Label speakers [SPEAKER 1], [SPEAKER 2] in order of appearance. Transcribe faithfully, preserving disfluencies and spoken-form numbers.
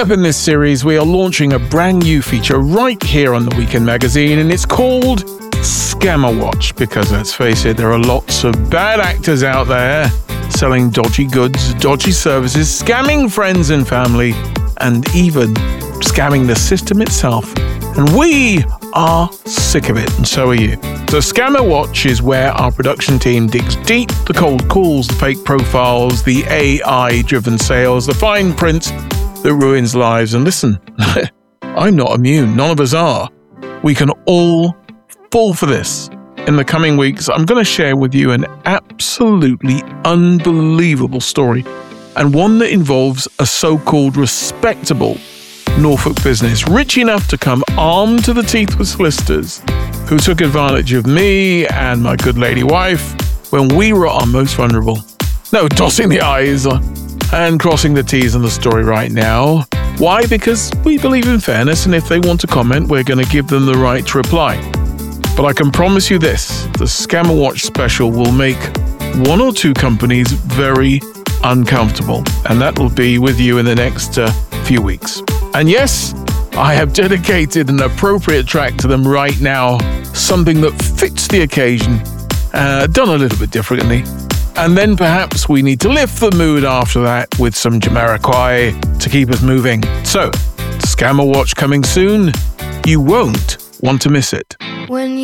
[SPEAKER 1] up in this series, we are launching a brand new feature right here on the Weekend Magazine, and it's called Scammer Watch, because let's face it, there are lots of bad actors out there selling dodgy goods, dodgy services, scamming friends and family, and even scamming the system itself. And we are sick of it, and so are you. So Scammer Watch is where our production team digs deep, the cold calls, the fake profiles, the A I-driven sales, the fine print that ruins lives. And listen, I'm not immune. None of us are. We can all fall for this. In the coming weeks, I'm going to share with you an absolutely unbelievable story, and one that involves a so-called respectable Norfolk business, rich enough to come armed to the teeth with solicitors, who took advantage of me and my good lady wife when we were at our most vulnerable. No, dotting the I's and crossing the T's on the story right now. Why? Because we believe in fairness, and if they want to comment, we're going to give them the right to reply. But I can promise you this, the Scammer Watch special will make one or two companies very uncomfortable, and that will be with you in the next uh, few weeks. And yes, I have dedicated an appropriate track to them right now, something that fits the occasion, uh, done a little bit differently. And then perhaps we need to lift the mood after that with some Jamiroquai to keep us moving. So, Scammer Watch coming soon. You won't want to miss it.
[SPEAKER 2] When